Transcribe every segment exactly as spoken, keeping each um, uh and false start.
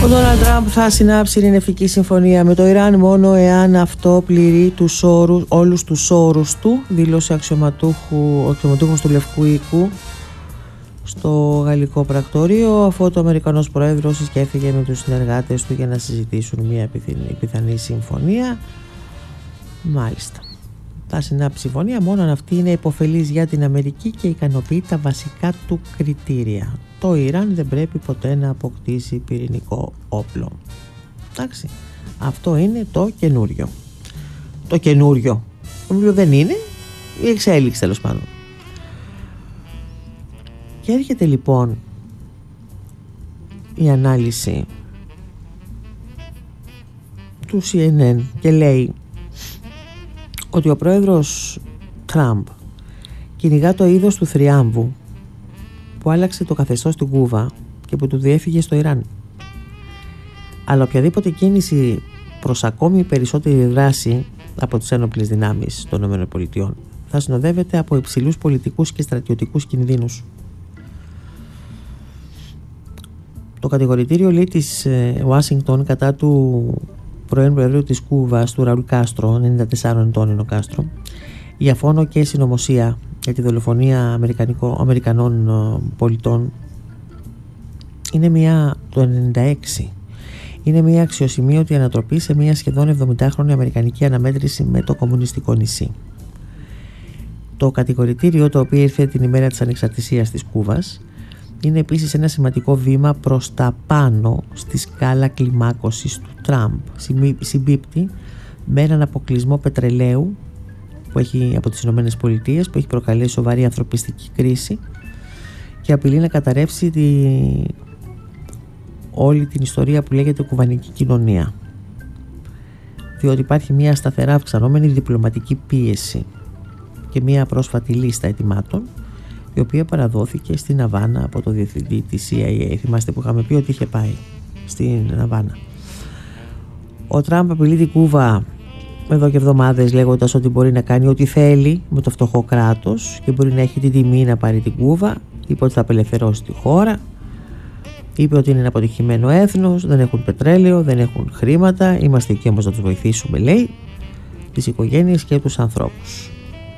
Ο Ντόναλντ Τραμπ θα συνάψει ειρηνευτική συμφωνία με το Ιράν μόνο εάν αυτό πληρεί τους όρους, όλους τους όρους του, δήλωσε αξιωματούχου, αξιωματούχος του Λευκού Οίκου στο γαλλικό πρακτορείο, αφού ο Αμερικανός Πρόεδρος συσκέφθηκε με τους συνεργάτες του για να συζητήσουν μια πιθανή, πιθανή συμφωνία. Μάλιστα. Θα συνάψει συμφωνία μόνο αν αυτή είναι υποφελής για την Αμερική και ικανοποιεί τα βασικά του κριτήρια. Το Ιράν δεν πρέπει ποτέ να αποκτήσει πυρηνικό όπλο. Εντάξει. Αυτό είναι το καινούριο. Το καινούριο. Το οποίο δεν είναι η εξέλιξη, τέλος πάντων. Και έρχεται λοιπόν η ανάλυση του σι εν εν και λέει ότι ο πρόεδρος Τραμπ κυνηγά το είδος του θριάμβου που άλλαξε το καθεστώς στην Κούβα και που του διέφυγε στο Ιράν. Αλλά οποιαδήποτε κίνηση προς ακόμη περισσότερη δράση από τις ένοπλες δυνάμεις των ΗΠΑ θα συνοδεύεται από υψηλούς πολιτικούς και στρατιωτικούς κινδύνους. Το κατηγορητήριο, λέει, της Ουάσιγκτον κατά του πρώην Προεδρού της Κούβας, του Ραούλ Κάστρο, ενενήντα τεσσάρων ετών είναι ο Κάστρο, για φόνο και συνωμοσία για τη δολοφονία Αμερικανών πολιτών, είναι μια, το ενενήντα έξι, είναι μια αξιοσημείωτη ανατροπή σε μια σχεδόν εβδομηντάχρονη αμερικανική αναμέτρηση με το κομμουνιστικό νησί. Το κατηγορητήριο, το οποίο ήρθε την ημέρα της ανεξαρτησίας της Κούβας, είναι επίσης ένα σημαντικό βήμα προς τα πάνω στη σκάλα κλιμάκωσης του Τραμπ. Συμπίπτει με έναν αποκλεισμό πετρελαίου που έχει, από τις Ηνωμένες Πολιτείες, που έχει προκαλέσει σοβαρή ανθρωπιστική κρίση και απειλεί να καταρρεύσει τη... όλη την ιστορία που λέγεται κουβανική κοινωνία, διότι υπάρχει μια σταθερά αυξανόμενη διπλωματική πίεση και μια πρόσφατη λίστα αιτημάτων, η οποία παραδόθηκε στην Αβάνα από το διευθυντή της σι άι έι. Θυμάστε που είχαμε πει ότι είχε πάει στην Αβάνα. Ο Τραμπ απειλεί την Κούβα εδώ και εβδομάδες, λέγοντας ότι μπορεί να κάνει ό,τι θέλει με το φτωχό κράτος και μπορεί να έχει την τιμή να πάρει την Κούβα. Είπε ότι θα απελευθερώσει τη χώρα. Είπε ότι είναι ένα αποτυχημένο έθνος, δεν έχουν πετρέλαιο, δεν έχουν χρήματα. Είμαστε εκεί όμως να τους βοηθήσουμε, λέει, τις οικογένειες και τους ανθρώπους.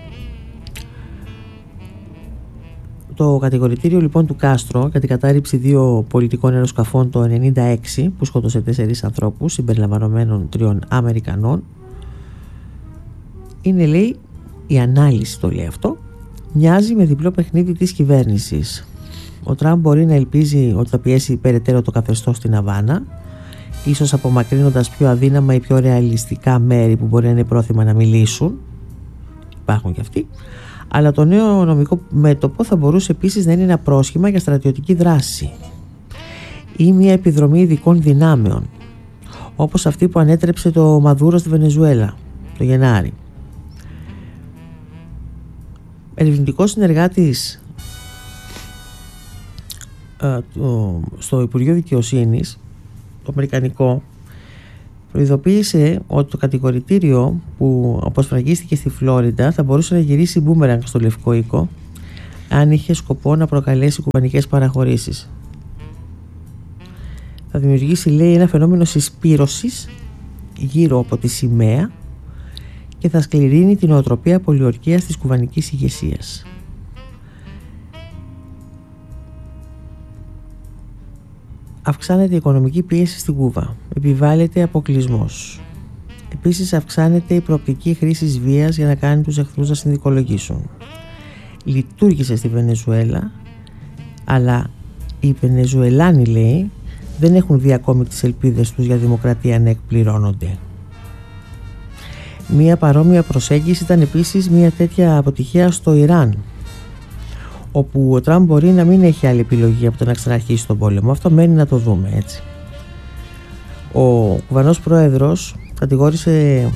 Το κατηγορητήριο λοιπόν του Κάστρο για την κατάρριψη δύο πολιτικών αεροσκαφών το ενενήντα έξι που σκότωσε τέσσερις ανθρώπους συμπεριλαμβανομένων τριών Αμερικανών είναι, λέει, η ανάλυση το λέει αυτό, μοιάζει με διπλό παιχνίδι της κυβέρνησης. Ο Τραμπ μπορεί να ελπίζει ότι θα πιέσει περαιτέρω το καθεστώς στην Αβάνα, ίσως απομακρύνοντας πιο αδύναμα ή πιο ρεαλιστικά μέρη που μπορεί να είναι πρόθυμα να μιλήσουν, υπάρχουν και αυτοί. Αλλά το νέο νομικό μέτωπο θα μπορούσε επίσης να είναι ένα πρόσχημα για στρατιωτική δράση ή μια επιδρομή ειδικών δυνάμεων, όπως αυτή που ανέτρεψε το Μαδούρο στη Βενεζουέλα το Γενάρη. Ερευνητικός συνεργάτης ε, το, στο Υπουργείο Δικαιοσύνης, το αμερικανικό, προειδοποίησε ότι το κατηγορητήριο που αποσφραγίστηκε στη Φλόριντα θα μπορούσε να γυρίσει μπούμεραγκ στο Λευκό Οίκο αν είχε σκοπό να προκαλέσει κουβανικές παραχωρήσεις. Θα δημιουργήσει, λέει, ένα φαινόμενο συσπήρωσης γύρω από τη σημαία και θα σκληρύνει την νοοτροπία πολιορκίας της κουβανικής ηγεσίας. Αυξάνεται η οικονομική πίεση στην Κούβα. Επιβάλλεται αποκλεισμός. Επίσης αυξάνεται η προοπτική χρήσης βίας για να κάνει τους εχθρούς να συνδικολογήσουν. Λειτουργήσε στη Βενεζουέλα, αλλά οι Βενεζουελάνοι, λέει, δεν έχουν δει ακόμη τις ελπίδες τους για δημοκρατία να εκπληρώνονται. Μία παρόμοια προσέγγιση ήταν επίσης μια τέτοια αποτυχία στο Ιράν, όπου ο Τραμπ μπορεί να μην έχει άλλη επιλογή από το να ξαναρχίσει τον πόλεμο. Αυτό μένει να το δούμε, έτσι. Ο Κουβανός Πρόεδρος κατηγόρησε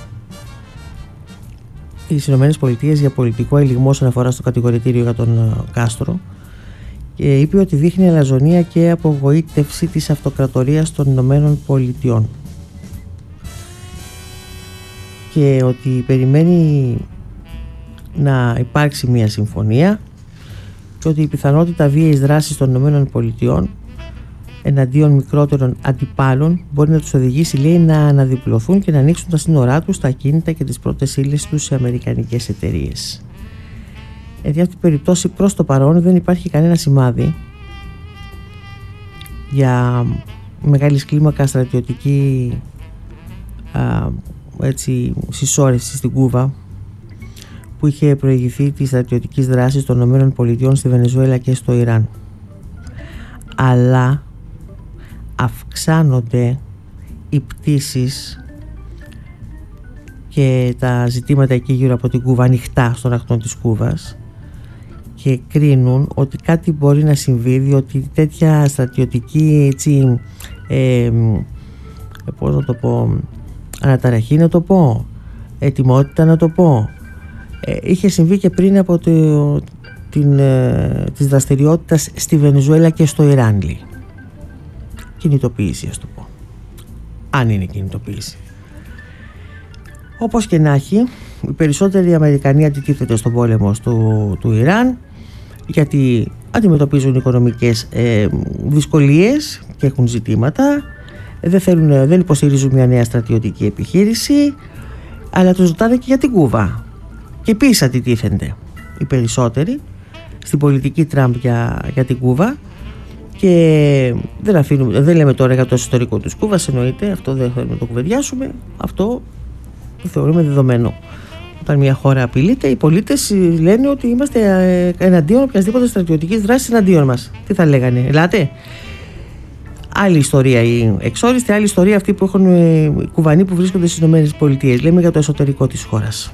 τις ΗΠΑ για πολιτικό ελιγμό όσον αφορά στο κατηγορητήριο για τον Κάστρο και είπε ότι δείχνει αλαζονία και απογοήτευση της αυτοκρατορίας των Ηνωμένων Πολιτειών και ότι περιμένει να υπάρξει μια συμφωνία και ότι η πιθανότητα βίαιης δράσης των Ηνωμένων Πολιτειών εναντίον μικρότερων αντιπάλων μπορεί να τους οδηγήσει, λέει, να αναδιπλωθούν και να ανοίξουν τα σύνορά τους, τα ακίνητα και τις πρώτες ύλες τους σε αμερικανικές εταιρείες. Εν αυτή την περίπτωση, προς το παρόν δεν υπάρχει κανένα σημάδι για μεγάλης κλίμακα στρατιωτική α, έτσι, συσσόρευση στην Κούβα, που είχε προηγηθεί της στρατιωτικής δράσης των ΗΠΑ στη Βενεζουέλα και στο Ιράν. Αλλά αυξάνονται οι πτήσεις και τα ζητήματα εκεί γύρω από την Κούβα, ανοιχτά στον ακτών της Κούβας, και κρίνουν ότι κάτι μπορεί να συμβεί, διότι τέτοια στρατιωτική έτσι, ε, πώς να το πω, αναταραχή να το πω, ετοιμότητα να το πω, ε, είχε συμβεί και πριν από το, την, ε, τις δραστηριότητες στη Βενεζουέλα και στο Ιράν. Κινητοποίηση, ας το πω, αν είναι κινητοποίηση. Όπως και να έχει, οι περισσότεροι Αμερικανοί αντιτίθεται στον πόλεμο του, του Ιράν, γιατί αντιμετωπίζουν οικονομικές ε, δυσκολίες και έχουν ζητήματα, δεν, θέλουν, δεν υποστηρίζουν μια νέα στρατιωτική επιχείρηση, αλλά τους ζητάνε και για την Κούβα. Και επίσης αντιτίθενται οι περισσότεροι στην πολιτική Τραμπ για, για την Κούβα, και δεν, αφήνουμε, δεν λέμε τώρα για το ιστορικό της Κούβας, εννοείται, αυτό δεν θέλουμε να το κουβεντιάσουμε, αυτό το θεωρούμε δεδομένο. Όταν μια χώρα απειλείται, οι πολίτες λένε ότι είμαστε εναντίον οποιασδήποτε στρατιωτικής δράσης εναντίον μας. Τι θα λέγανε, ελάτε. Άλλη ιστορία η εξόριστη, άλλη ιστορία αυτή που έχουν οι Κουβανοί που βρίσκονται στις ΗΠΑ. Λέμε για το εσωτερικό της χώρας.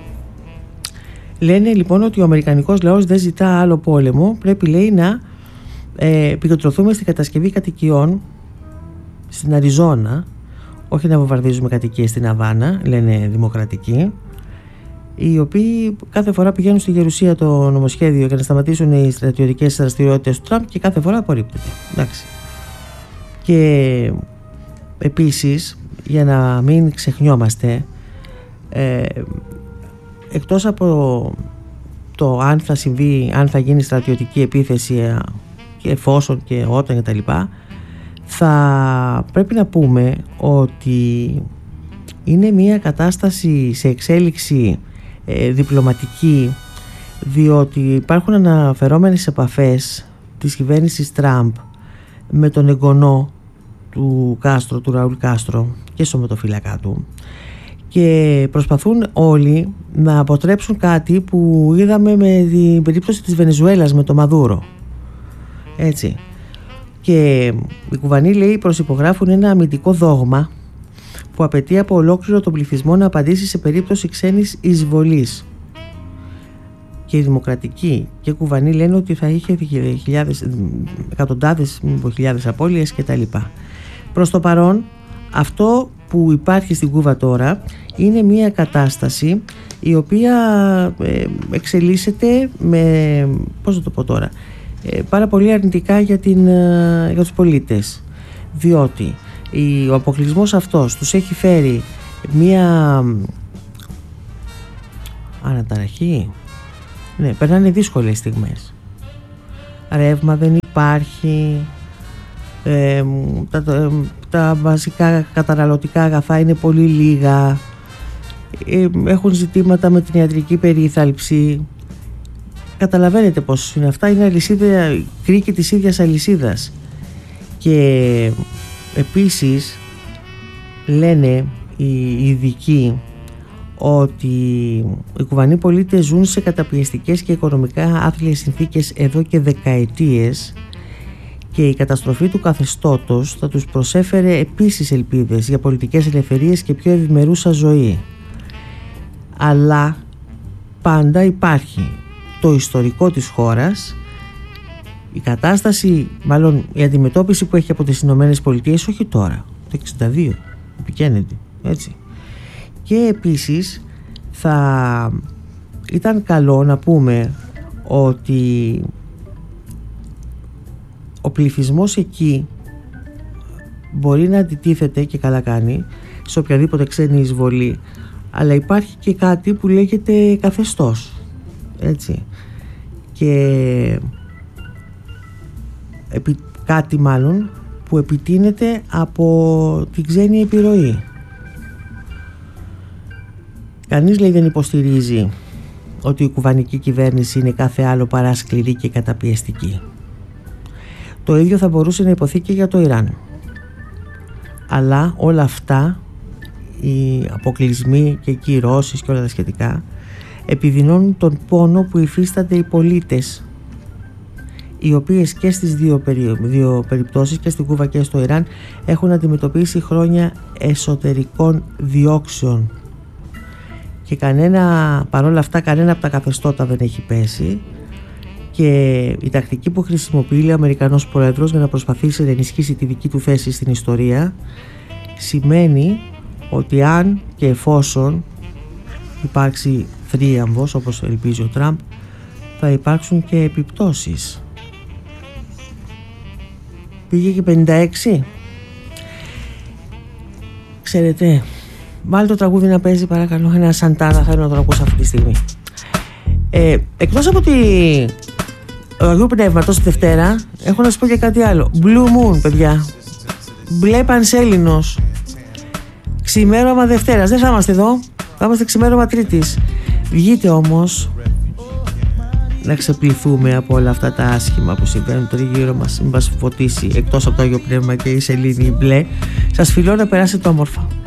Λένε λοιπόν ότι ο αμερικανικός λαός δεν ζητά άλλο πόλεμο, πρέπει, λέει, να ε, επικεντρωθούμε στην κατασκευή κατοικιών στην Αριζόνα, όχι να βομβαρδίζουμε κατοικίες στην Αβάνα, λένε δημοκρατικοί, οι οποίοι κάθε φορά πηγαίνουν στη Γερουσία το νομοσχέδιο για να σταματήσουν οι στρατιωτικές δραστηριότητες του Τραμπ και κάθε φορά απορρίπτεται. Εντάξει. Και επίσης, για να μην ξεχνιόμαστε, ε, εκτός από το αν θα συμβεί, αν θα γίνει στρατιωτική επίθεση και εφόσον και όταν και τα λοιπά, θα πρέπει να πούμε ότι είναι μια κατάσταση σε εξέλιξη ε, διπλωματική, διότι υπάρχουν αναφερόμενες επαφές της κυβέρνησης Τραμπ με τον εγγονό του Κάστρο, του Ραούλ Κάστρο, και σωματοφύλακα του, και προσπαθούν όλοι να αποτρέψουν κάτι που είδαμε με την περίπτωση της Βενεζουέλας με το Μαδούρο, έτσι. Και οι Κουβανοί, λέει, προσυπογράφουν ένα αμυντικό δόγμα που απαιτεί από ολόκληρο τον πληθυσμό να απαντήσει σε περίπτωση ξένης εισβολής. Και οι δημοκρατικοί και οι Κουβανοί λένε ότι θα είχε χιλιάδες, εκατοντάδες, μήπως χιλιάδες απώλειες κτλ. Προς το παρόν, αυτό που υπάρχει στην Κούβα τώρα είναι μια κατάσταση η οποία εξελίσσεται με, πώς να το πω τώρα, πάρα πολύ αρνητικά για, την, για τους πολίτες, διότι ο αποκλεισμός αυτός τους έχει φέρει μια αναταραχή. Ναι, περνάνε δύσκολες στιγμές. Ρεύμα δεν υπάρχει, ε, τα, τα, τα βασικά καταναλωτικά αγαθά είναι πολύ λίγα, ε, έχουν ζητήματα με την ιατρική περίθαλψη. Καταλαβαίνετε πως είναι αυτά, είναι αλυσίδα, κρίκη της ίδιας αλυσίδας. Και επίσης λένε οι ειδικοί ότι οι Κουβανοί πολίτες ζουν σε καταπιεστικές και οικονομικά άθλιες συνθήκες εδώ και δεκαετίες, και η καταστροφή του καθεστώτος θα τους προσέφερε επίσης ελπίδες για πολιτικές ελευθερίες και πιο ευημερούσα ζωή. Αλλά πάντα υπάρχει το ιστορικό της χώρας, η κατάσταση, μάλλον η αντιμετώπιση που έχει από τις Ηνωμένες Πολιτείες, όχι τώρα, το εξήντα δύο, επικαίνεται, έτσι. Και επίσης θα ήταν καλό να πούμε ότι ο πληθυσμός εκεί μπορεί να αντιτίθεται, και καλά κάνει, σε οποιαδήποτε ξένη εισβολή, αλλά υπάρχει και κάτι που λέγεται καθεστώς, έτσι, και επί, κάτι μάλλον που επιτείνεται από την ξένη επιρροή. Κανείς, λέει, δεν υποστηρίζει ότι η κουβανική κυβέρνηση είναι κάθε άλλο παρά σκληρή και καταπιεστική. Το ίδιο θα μπορούσε να υποθεί και για το Ιράν. Αλλά όλα αυτά, οι αποκλεισμοί και οι κυρώσεις και όλα τα σχετικά, επιδεινώνουν τον πόνο που υφίστανται οι πολίτες, οι οποίες και στις δύο, περι... δύο περιπτώσεις, και στην Κούβα και στο Ιράν, έχουν αντιμετωπίσει χρόνια εσωτερικών διώξεων. Και κανένα, παρόλα αυτά, κανένα από τα καθεστώτα δεν έχει πέσει, και η τακτική που χρησιμοποιεί ο Αμερικανός Πρόεδρος για να προσπαθήσει να ενισχύσει τη δική του θέση στην ιστορία σημαίνει ότι αν και εφόσον υπάρξει θρίαμβος, όπως ελπίζει ο Τραμπ, θα υπάρξουν και επιπτώσεις. Πήγε και πενήντα έξι. Ξέρετε, βάλτε το τραγούδι να παίζει, παρακαλώ. Ένα Σαντάνα θέλω να τον ακούσω αυτή τη στιγμή. ε, Εκτός από τη ο Αγίου Πνεύματος τη Δευτέρα, έχω να σας πω και κάτι άλλο. Blue Moon, παιδιά. Μπλε Πανσέλινος. Ξημέρωμα Δευτέρας. Δεν θα είμαστε εδώ, θα είμαστε ξημέρωμα Τρίτης. Βγείτε όμως να ξεπληθούμε από όλα αυτά τα άσχημα που συμβαίνουν τριγύρω μας. Μην μας φωτίσει, εκτός από το Άγιο Πνεύμα και η σελήνη μπλε. Σας φιλώ να περάσετε όμορφα.